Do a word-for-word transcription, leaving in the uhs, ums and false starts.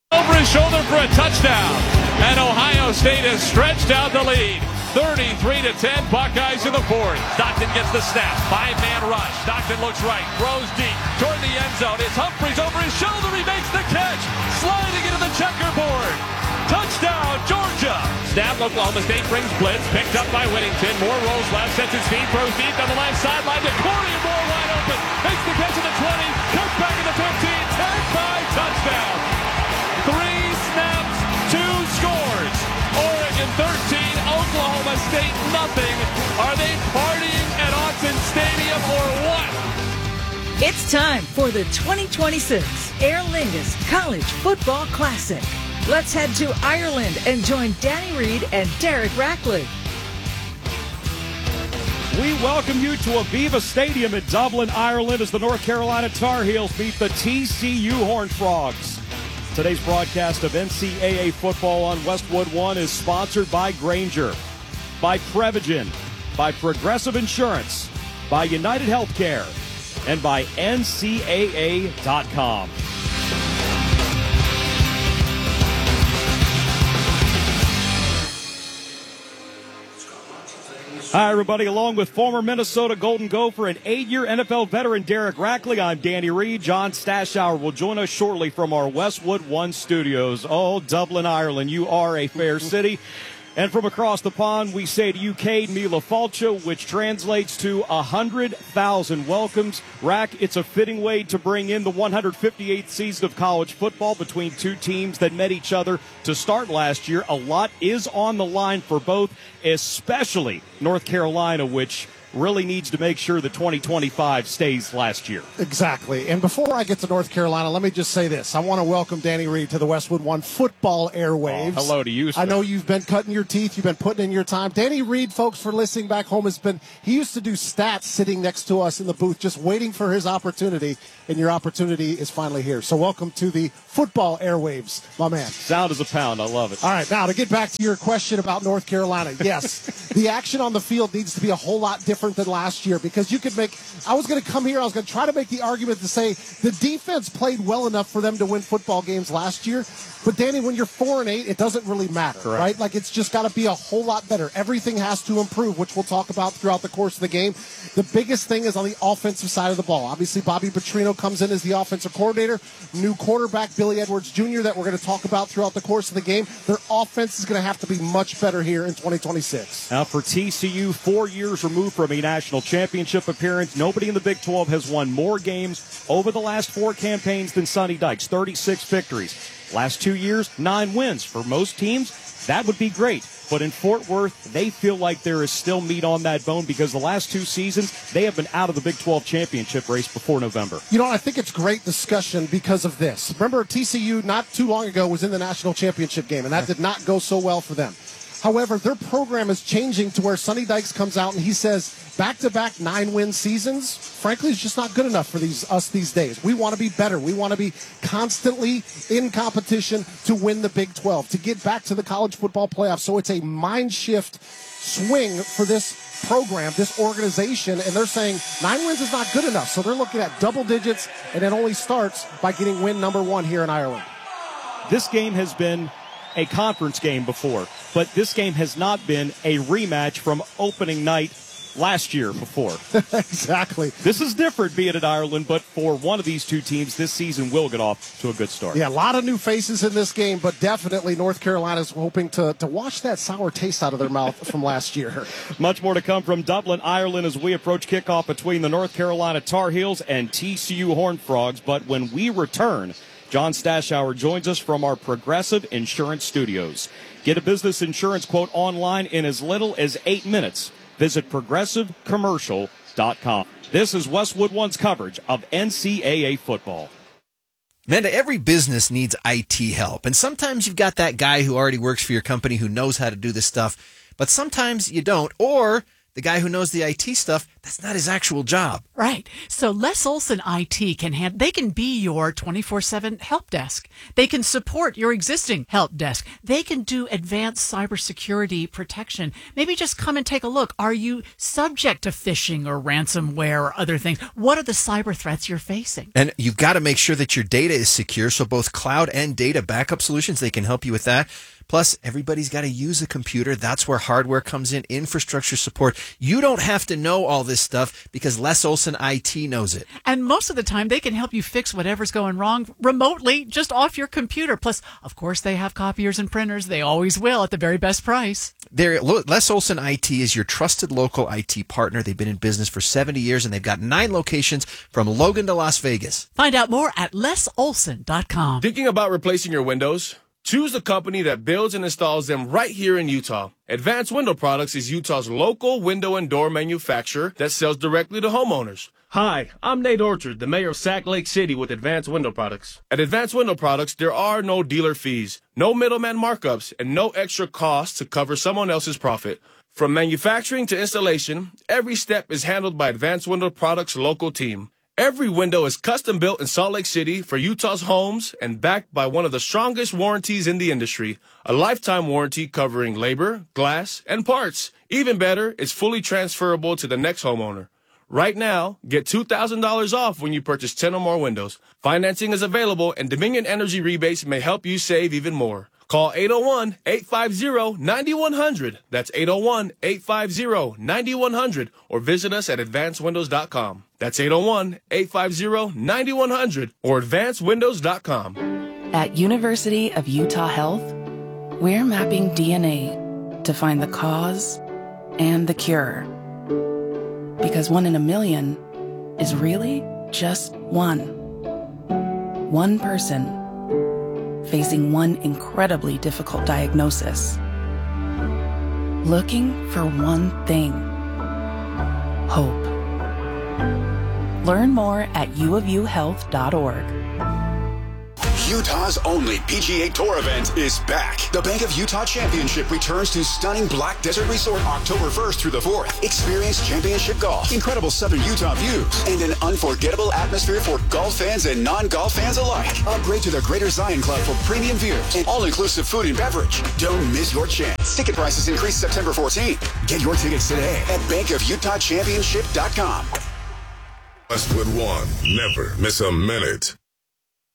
Over his shoulder for a touchdown. And Ohio State has stretched out the lead. thirty-three to ten, Buckeyes in the fourth. Stockton gets the snap. Five-man rush. Stockton looks right. Throws deep toward the end zone. It's Humphries over his shoulder. He makes the catch. Sliding into the checkerboard. Touchdown, Georgia. Snap, Oklahoma State brings blitz. Picked up by Whittington. Moore rolls left. Sets his feet. Throws deep down the left sideline to Corey. Moore wide open. Makes the catch at the twenty. Cuts back at the fifteen. ten five, touchdown. Three snaps, two scores. Oregon thirteen, Oklahoma State nothing. Are they partying at Autzen Stadium or what? It's time for the twenty twenty-six Aer Lingus College Football Classic. Let's head to Ireland and join Danny Reed and Derek Rackley. We welcome you to Aviva Stadium in Dublin, Ireland, as the North Carolina Tar Heels meet the T C U Horned Frogs. Today's broadcast of N C double A football on Westwood One is sponsored by Grainger, by Prevagen, by Progressive Insurance, by United Healthcare, and by N C double A dot com. Hi, everybody. Along with former Minnesota Golden Gopher and eight-year N F L veteran Derek Rackley, I'm Danny Reed. John Stashower will join us shortly from our Westwood One studios. Oh, Dublin, Ireland, you are a fair city. And from across the pond, we say to you, Cade Mila Falcha, which translates to one hundred thousand welcomes. Rack, it's a fitting way to bring in the one hundred fifty-eighth season of college football between two teams that met each other to start last year. A lot is on the line for both, especially North Carolina, which really needs to make sure that twenty twenty-five stays last year. Exactly. And before I get to North Carolina, let me just say this. I want to welcome Danny Reed to the Westwood One football airwaves. Oh, hello to you, sir. I know you've been cutting your teeth. You've been putting in your time. Danny Reed, folks, for listening back home, has been, he used to do stats sitting next to us in the booth, just waiting for his opportunity, and your opportunity is finally here. So welcome to the football airwaves, my man. Sound is a pound. I love it. All right, now to get back to your question about North Carolina. Yes, the action on the field needs to be a whole lot different than last year, because you could make, I was going to come here, I was going to try to make the argument to say the defense played well enough for them to win football games last year. But Danny, when you're four and eight, it doesn't really matter, Correct. right? Like, it's just got to be a whole lot better. Everything has to improve, which we'll talk about throughout the course of the game. The biggest thing is on the offensive side of the ball. Obviously, Bobby Petrino comes in as the offensive coordinator. New quarterback, Billy Edwards Junior, that we're going to talk about throughout the course of the game. Their offense is going to have to be much better here in twenty twenty-six. Now, for T C U, four years removed from a national championship appearance, nobody in the Big twelve has won more games over the last four campaigns than Sonny Dykes, thirty-six victories. Last two years, nine wins. For most teams, that would be great. But in Fort Worth, they feel like there is still meat on that bone, because the last two seasons, they have been out of the Big twelve championship race before November. You know, I think it's great discussion because of this. Remember, T C U not too long ago was in the national championship game, and that did not go so well for them. However, their program is changing to where Sonny Dykes comes out and he says back-to-back nine-win seasons, frankly, is just not good enough for these us these days. We want to be better. We want to be constantly in competition to win the Big twelve, to get back to the college football playoffs. So it's a mind shift swing for this program, this organization, and they're saying nine wins is not good enough. So they're looking at double digits, and it only starts by getting win number one here in Ireland. This game has been a conference game before, but this game has not been a rematch from opening night last year before. Exactly. This is different being in Ireland, but for one of these two teams, this season will get off to a good start. Yeah, a lot of new faces in this game, but definitely North Carolina's hoping to, to wash that sour taste out of their mouth from last year. Much more to come from Dublin, Ireland, as we approach kickoff between the North Carolina Tar Heels and T C U Horned Frogs. But when we return, John Stashower joins us from our Progressive Insurance Studios. Get a business insurance quote online in as little as eight minutes. Visit progressive commercial dot com. This is Westwood One's coverage of N C double A football. Amanda, every business needs I T help, and sometimes you've got that guy who already works for your company who knows how to do this stuff, but sometimes you don't, or the guy who knows the I T stuff, that's not his actual job. Right. So Les Olson I T can hand, they can be your twenty-four seven help desk. They can support your existing help desk. They can do advanced cybersecurity protection. Maybe just come and take a look. Are you subject to phishing or ransomware or other things? What are the cyber threats you're facing? And you've got to make sure that your data is secure. So both cloud and data backup solutions, they can help you with that. Plus, everybody's got to use a computer. That's where hardware comes in, infrastructure support. You don't have to know all this stuff because Les Olson I T knows it. And most of the time, they can help you fix whatever's going wrong remotely, just off your computer. Plus, of course, they have copiers and printers. They always will at the very best price. They're, Les Olson I T is your trusted local I T partner. They've been in business for seventy years, and they've got nine locations from Logan to Las Vegas. Find out more at les olson dot com. Thinking about replacing your windows? Choose a company that builds and installs them right here in Utah. Advanced Window Products is Utah's local window and door manufacturer that sells directly to homeowners. Hi, I'm Nate Orchard, the mayor of Sac Lake City with Advanced Window Products. At Advanced Window Products, there are no dealer fees, no middleman markups, and no extra costs to cover someone else's profit. From manufacturing to installation, every step is handled by Advanced Window Products' local team. Every window is custom built in Salt Lake City for Utah's homes and backed by one of the strongest warranties in the industry, a lifetime warranty covering labor, glass, and parts. Even better, it's fully transferable to the next homeowner. Right now, get two thousand dollars off when you purchase ten or more windows. Financing is available, and Dominion Energy rebates may help you save even more. Call eight oh one, eight five zero, nine one zero zero. That's eight oh one, eight five zero, nine one zero zero. Or visit us at advanced windows dot com. That's eight oh one, eight five zero, nine one zero zero or advanced windows dot com. At University of Utah Health, we're mapping D N A to find the cause and the cure. Because one in a million is really just one. One person facing one incredibly difficult diagnosis. Looking for one thing. Hope. Learn more at u of u health dot org. Utah's only P G A Tour event is back. The Bank of Utah Championship returns to stunning Black Desert Resort October first through the fourth. Experience championship golf, incredible southern Utah views, and an unforgettable atmosphere for golf fans and non-golf fans alike. Upgrade to the Greater Zion Club for premium views and all-inclusive food and beverage. Don't miss your chance. Ticket prices increase September fourteenth. Get your tickets today at bank of utah championship dot com. Westwood One. Never miss a minute.